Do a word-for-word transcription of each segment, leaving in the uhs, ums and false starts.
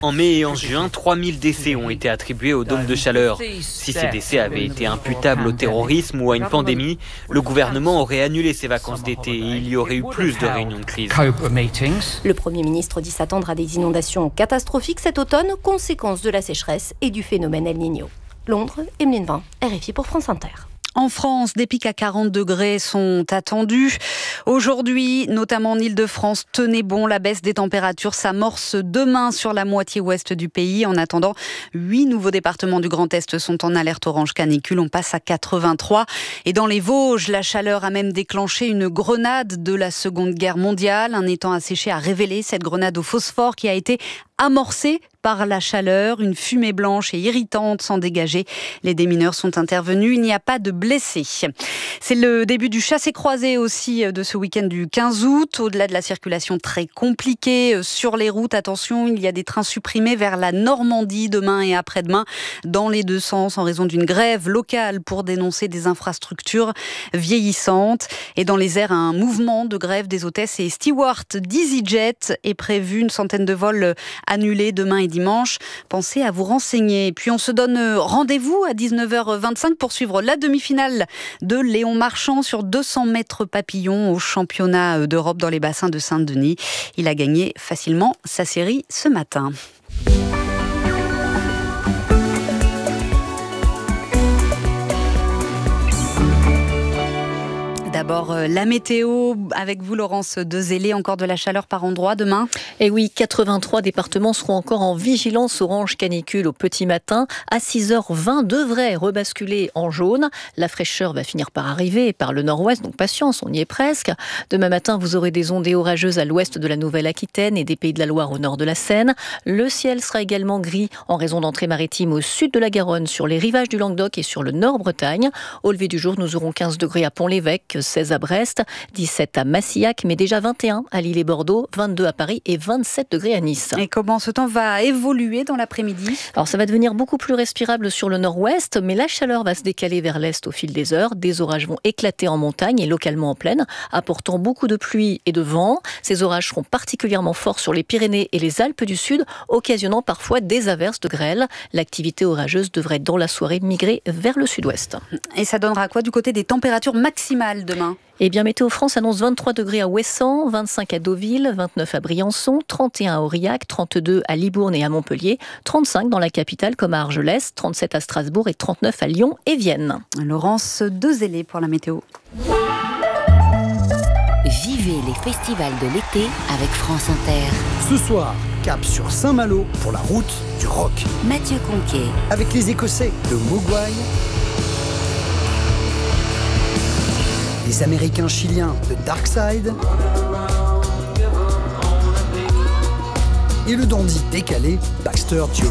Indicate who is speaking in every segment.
Speaker 1: En mai et en juin, trois mille décès ont été attribués au dôme de chaleur. Si ces décès avaient été imputables au terrorisme ou à une pandémie, le gouvernement aurait annulé ses vacances d'été et il y aurait eu plus de réunions de crise.
Speaker 2: Le Premier ministre dit s'attendre à des inondations catastrophiques cet automne, conséquence de la sécheresse et du phénomène El Niño. Londres, Emeline Vin, R F I pour France Inter.
Speaker 3: En France, des pics à quarante degrés sont attendus. Aujourd'hui, notamment en Île-de-France, tenez bon, la baisse des températures s'amorce demain sur la moitié ouest du pays. En attendant, huit nouveaux départements du Grand Est sont en alerte orange canicule. On passe à quatre-vingt-trois. Et dans les Vosges, la chaleur a même déclenché une grenade de la Seconde Guerre mondiale. Un étang asséché a révélé cette grenade au phosphore qui a été amorcée par la chaleur. Une fumée blanche et irritante s'en dégageait. Les démineurs sont intervenus. Il n'y a pas de blessés. C'est le début du chassé-croisé aussi de ce week-end du quinze août. Au-delà de la circulation très compliquée sur les routes, attention, il y a des trains supprimés vers la Normandie demain et après-demain dans les deux sens en raison d'une grève locale pour dénoncer des infrastructures vieillissantes. Et dans les airs, un mouvement de grève des hôtesses et stewards d'EasyJet est prévu. Une centaine de vols annulés demain et dimanche. Pensez à vous renseigner. Et puis on se donne rendez-vous à dix-neuf heures vingt-cinq pour suivre la demi-finale de Léon Marchand sur deux cents mètres papillon au championnat d'Europe dans les bassins de Saint-Denis. Il a gagné facilement sa série ce matin. D'abord, la météo avec vous, Laurence Dezélé. Encore de la chaleur par endroit demain.
Speaker 4: Et oui, quatre-vingt-trois départements seront encore en vigilance orange canicule au petit matin. À six heures vingt, devrait rebasculer en jaune. La fraîcheur va finir par arriver par le nord-ouest, donc patience, on y est presque. Demain matin, vous aurez des ondées orageuses à l'ouest de la Nouvelle-Aquitaine et des Pays de la Loire au nord de la Seine. Le ciel sera également gris en raison d'entrées maritimes au sud de la Garonne, sur les rivages du Languedoc et sur le Nord-Bretagne. Au lever du jour, nous aurons quinze degrés à Pont-l'Évêque, seize à Brest, dix-sept à Massillac, mais déjà vingt et un à Lille et Bordeaux, vingt-deux à Paris et vingt-sept degrés à Nice.
Speaker 3: Et comment ce temps va évoluer dans l'après-midi ?
Speaker 4: Alors ça va devenir beaucoup plus respirable sur le nord-ouest, mais la chaleur va se décaler vers l'est au fil des heures. Des orages vont éclater en montagne et localement en plaine, apportant beaucoup de pluie et de vent. Ces orages seront particulièrement forts sur les Pyrénées et les Alpes du Sud, occasionnant parfois des averses de grêle. L'activité orageuse devrait dans la soirée migrer vers le sud-ouest.
Speaker 3: Et ça donnera quoi du côté des températures maximales demain ?
Speaker 4: Eh bien, Météo France annonce vingt-trois degrés à Ouessant, vingt-cinq à Deauville, vingt-neuf à Briançon, trente et un à Aurillac, trente-deux à Libourne et à Montpellier, trente-cinq dans la capitale comme à Argelès, trente-sept à Strasbourg et trente-neuf à Lyon et Vienne.
Speaker 3: Laurence Dezélé pour la météo.
Speaker 5: Vivez les festivals de l'été avec France Inter.
Speaker 6: Ce soir, cap sur Saint-Malo pour la route du rock.
Speaker 5: Mathieu Conquet.
Speaker 6: Avec les Écossais de Mogwai, les Américains chiliens de Darkside et le dandy décalé Baxter Dury.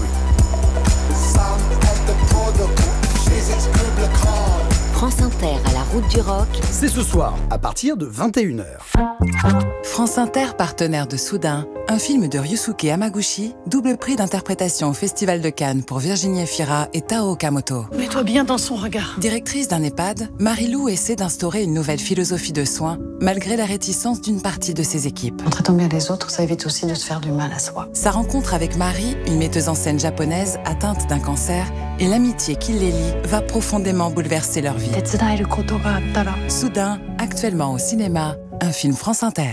Speaker 5: France Inter à la route du rock.
Speaker 6: C'est ce soir, à partir de vingt et une heures.
Speaker 7: France Inter, partenaire de Soudain, un film de Ryusuke Hamaguchi, double prix d'interprétation au Festival de Cannes pour Virginie Efira et Tao Okamoto.
Speaker 8: Mets-toi bien dans son regard.
Speaker 7: Directrice d'un EHPAD, Marie-Lou essaie d'instaurer une nouvelle philosophie de soins, malgré la réticence d'une partie de ses équipes.
Speaker 8: En traitant bien les autres, ça évite aussi de se faire du mal à soi.
Speaker 7: Sa rencontre avec Marie, une metteuse en scène japonaise atteinte d'un cancer, et l'amitié qui les lie va profondément bouleverser leur vie. Soudain, actuellement au cinéma, un film France Inter.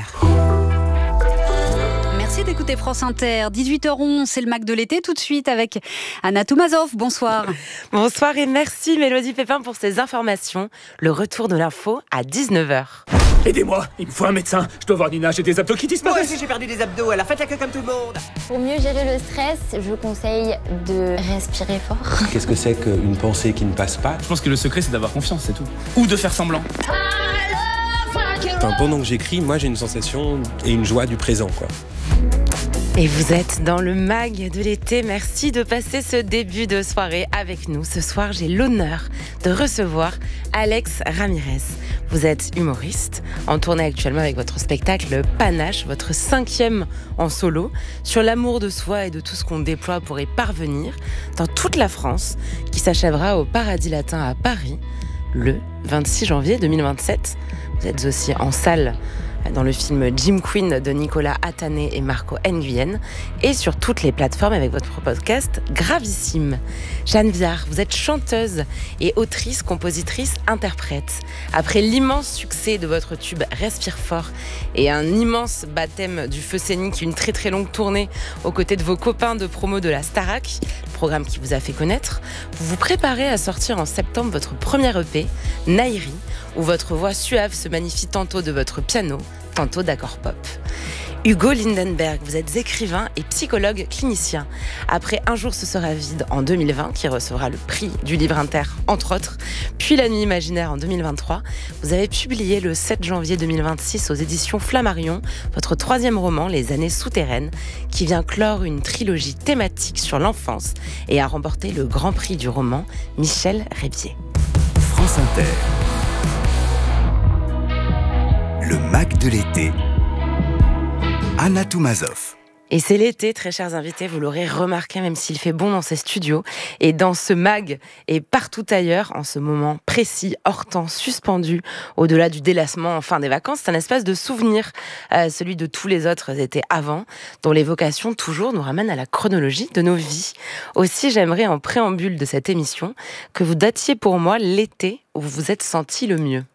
Speaker 3: Merci d'écouter France Inter. dix-huit heures onze, c'est le Mac de l'été tout de suite avec Anna Toumazov. Bonsoir.
Speaker 9: Bonsoir et merci Mélodie Pépin pour ces informations. Le retour de l'info à dix-neuf heures.
Speaker 10: Aidez-moi, il me faut un médecin. Je dois voir Nina, j'ai des abdos qui disparaissent.
Speaker 11: Moi aussi j'ai perdu des abdos, alors faites la queue comme tout le monde.
Speaker 12: Pour mieux gérer le stress, je conseille de respirer fort.
Speaker 13: Qu'est-ce que c'est qu'une pensée qui ne passe pas ?
Speaker 10: Je pense que le secret c'est d'avoir confiance, c'est tout. Ou de faire semblant.
Speaker 13: Enfin, pendant que j'écris, moi j'ai une sensation et une joie du présent, quoi.
Speaker 9: Et vous êtes dans le mag de l'été. Merci de passer ce début de soirée avec nous. Ce soir, j'ai l'honneur de recevoir Alex Ramirez. Vous êtes humoriste, en tournée actuellement avec votre spectacle Panache, votre cinquième en solo, sur l'amour de soi et de tout ce qu'on déploie pour y parvenir dans toute la France, qui s'achèvera au Paradis Latin à Paris le vingt-six janvier deux mille vingt-sept. Vous êtes aussi en salle dans le film Jim Queen de Nicolas Attané et Marco Nguyen, et sur toutes les plateformes avec votre podcast Gravissime. Jeanne Viard, vous êtes chanteuse et autrice, compositrice, interprète. Après l'immense succès de votre tube Respire fort et un immense baptême du feu scénique, une très très longue tournée aux côtés de vos copains de promo de la Starac, le programme qui vous a fait connaître, vous vous préparez à sortir en septembre votre premier E P, Nairi, où votre voix suave se magnifie tantôt de votre piano, tantôt d'accords pop. Hugo Lindenberg, vous êtes écrivain et psychologue clinicien. Après Un jour ce sera vide en deux mille vingt, qui recevra le prix du Livre Inter, entre autres, puis La nuit imaginaire en deux mille vingt-trois, vous avez publié le sept janvier deux mille vingt-six aux éditions Flammarion votre troisième roman, Les années souterraines, qui vient clore une trilogie thématique sur l'enfance et a remporté le grand prix du roman Michel Rébier.
Speaker 14: France Inter. Le Mac de l'été. Anna Toumazov.
Speaker 9: Et c'est l'été, très chers invités, vous l'aurez remarqué, même s'il fait bon dans ces studios. Et dans ce mag et partout ailleurs, en ce moment précis, hors temps, suspendu, au-delà du délassement en fin des vacances, c'est un espace de souvenir, euh, celui de tous les autres étés avant, dont l'évocation toujours nous ramène à la chronologie de nos vies. Aussi, j'aimerais en préambule de cette émission que vous datiez pour moi l'été où vous vous êtes senti le mieux.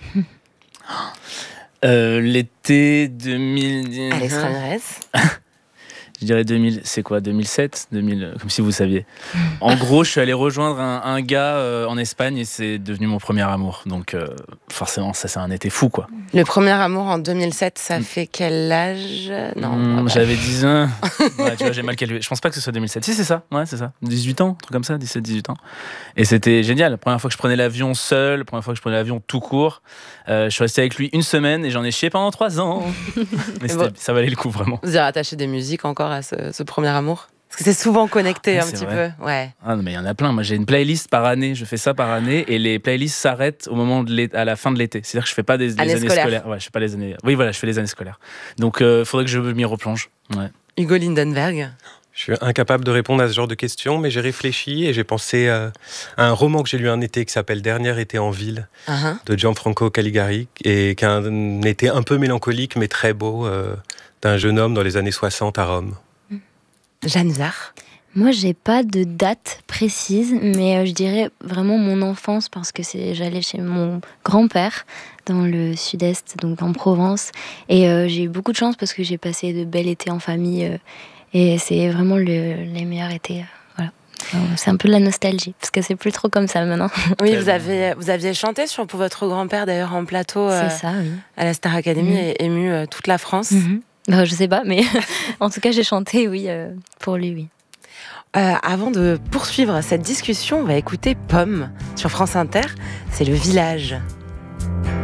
Speaker 15: Euh, l'été deux mille dix.
Speaker 9: Alex Ramirez.
Speaker 15: Je dirais deux mille, c'est quoi, deux mille sept deux mille, comme si vous saviez. En gros, je suis allé rejoindre un, un gars euh, en Espagne et c'est devenu mon premier amour. Donc euh, forcément, ça c'est un été fou, quoi.
Speaker 9: Le premier amour en deux mille sept, ça fait quel âge? Non.
Speaker 15: Mmh, j'avais dix ans. Ouais, tu vois, j'ai mal calculé. Je pense pas que ce soit deux mille sept. Si, c'est ça. Ouais, c'est ça. dix-huit ans, un truc comme ça, dix-sept dix-huit ans. Et c'était génial. La première fois que je prenais l'avion seul, la première fois que je prenais l'avion tout court. Euh, je suis resté avec lui une semaine et j'en ai chié pendant trois ans. Mais bon, ça valait le coup, vraiment.
Speaker 9: Vous avez attaché des musiques encore à ce, ce premier amour? Parce que c'est souvent connecté
Speaker 15: ouais,
Speaker 9: un petit vrai. peu. Ouais.
Speaker 15: Ah non, mais il y en a plein. Moi, j'ai une playlist par année. Je fais ça par année et les playlists s'arrêtent au moment de l'été, à la fin de l'été. C'est-à-dire que je fais pas des les années
Speaker 9: scolaires.
Speaker 15: scolaires. Ouais, je fais pas les années. Oui, voilà, je fais les années scolaires. Donc, il euh, faudrait que je m'y replonge. Ouais.
Speaker 9: Hugo Lindenberg.
Speaker 13: Je suis incapable de répondre à ce genre de questions, mais j'ai réfléchi et j'ai pensé à un roman que j'ai lu un été qui s'appelle Dernier été en ville, uh-huh. de Gianfranco Caligari, et qui a un été un peu mélancolique mais très beau, euh, d'un jeune homme dans les années soixante à Rome.
Speaker 9: Jeanne Viard.
Speaker 12: Moi, j'ai pas de date précise, mais euh, je dirais vraiment mon enfance, parce que c'est, j'allais chez mon grand-père dans le sud-est, donc en Provence, et euh, j'ai eu beaucoup de chance parce que j'ai passé de bels étés en famille, euh, et c'est vraiment le, les meilleurs étés. Euh, voilà. C'est un peu de la nostalgie, parce que c'est plus trop comme ça maintenant.
Speaker 9: Oui, vous, avez, vous aviez chanté sur, pour votre grand-père d'ailleurs en plateau euh,
Speaker 12: c'est ça, oui.
Speaker 9: à la Star Academy, mmh. et ému euh, toute la France.
Speaker 12: Mmh. Ben, je sais pas, mais en tout cas j'ai chanté, oui, euh, pour lui, oui.
Speaker 9: Euh, avant de poursuivre cette discussion, on va écouter Pomme sur France Inter, c'est Le Village.